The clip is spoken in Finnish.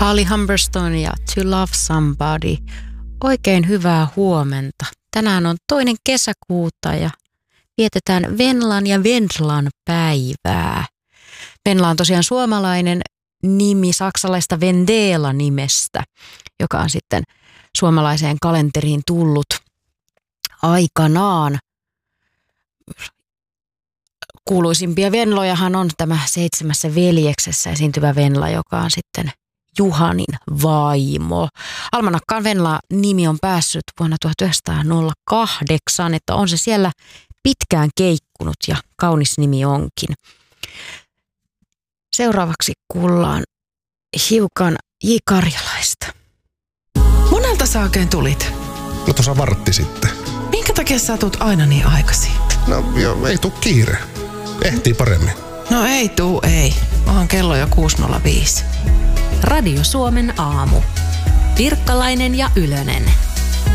Holly Humberstone ja To Love Somebody. Oikein hyvää huomenta. Tänään on 2. kesäkuuta ja vietetään Venlan ja Vendlan päivää. Venla on tosiaan suomalainen nimi saksalaista Vendela-nimestä, joka on sitten suomalaiseen kalenteriin tullut aikanaan. Kuuluisimpia Venlojahan on tämä 7 veljeksessä esiintyvä Venla, joka on sitten Juhanin vaimo. Almanakkaan Venla-nimi on päässyt vuonna 1908, että on se siellä pitkään keikkunut ja kaunis nimi onkin. Seuraavaksi kuullaan hiukan J. Karjalaista. Monelta sä oikein tulit? No tuossa vartti sitten. Minkä takia sä tulet aina niin aikaisin? No joo, ei tuu kiire. Ehtii paremmin. No ei. Onhan kello jo 6.05. Radio Suomen aamu. Pirkkalainen ja Ylönen.